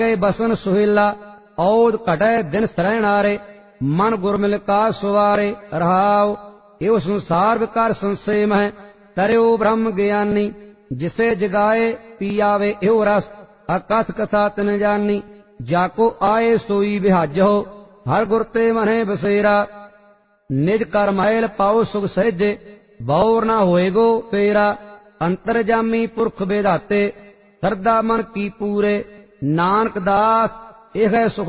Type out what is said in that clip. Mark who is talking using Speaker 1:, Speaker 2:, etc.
Speaker 1: बसन सुहेला औद घटै दिन सरैणारे मन गुरमिल का सुवारे रहाओ। एव संसार विकार संशय मह तरयो ब्रह्म ज्ञानी जिसे जगाए पियावे एव रस अकथ कथा तिन जानी। जाको आए सोई बिहाजो हर गुर ते मने बसेरा निज कर मैल पाओ सुख सहजे बौर ना होएगो पेरा। अंतरजामी पुरख बेदाते सरदा मन की पूरे नानक दास एह सुख